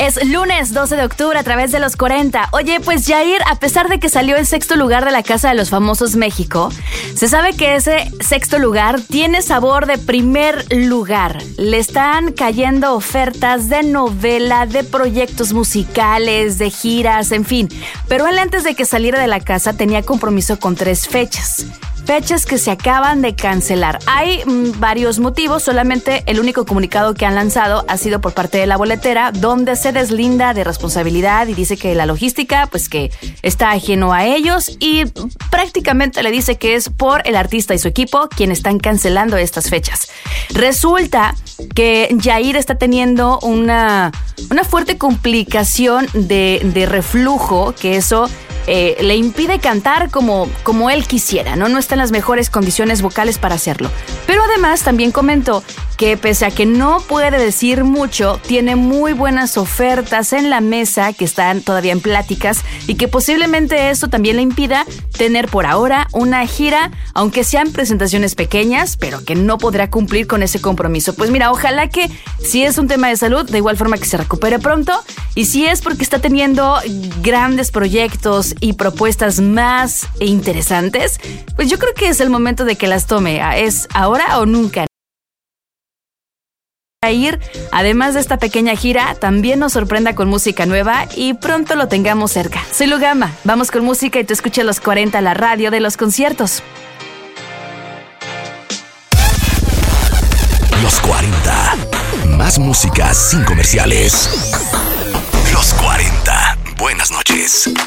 Es lunes 12 de octubre a través de los 40. Oye, pues Yair, a pesar de que salió en sexto lugar de la Casa de los Famosos México, se sabe que ese sexto lugar tiene sabor de primer lugar. Le están cayendo ofertas de novela, de proyectos musicales, de giras, en fin. Pero él, antes de que saliera de la casa, tenía compromiso con 3 fechas. Fechas que se acaban de cancelar. Hay varios motivos, solamente el único comunicado que han lanzado ha sido por parte de la boletera, donde se deslinda de responsabilidad y dice que la logística, pues que está ajeno a ellos, y prácticamente le dice que es por el artista y su equipo quienes están cancelando estas fechas. Resulta que Yair está teniendo una fuerte complicación de reflujo, que eso le impide cantar como él quisiera, ¿no? No está en las mejores condiciones vocales para hacerlo. Pero además también comentó que pese a que no puede decir mucho, tiene muy buenas ofertas en la mesa que están todavía en pláticas y que posiblemente eso también le impida tener por ahora una gira, aunque sean presentaciones pequeñas, pero que no podrá cumplir con ese compromiso. Pues mira, ojalá que si es un tema de salud, de igual forma que se recupere pronto, y si es porque está teniendo grandes proyectos y propuestas más interesantes, pues yo creo que es el momento de que las tome. ¿Es ahora o nunca? Ir, además de esta pequeña gira, también nos sorprenda con música nueva y pronto lo tengamos cerca. Soy Lugama, vamos con música y te escucha Los 40, la radio de los conciertos. Los 40, más música sin comerciales. Los 40, buenas noches.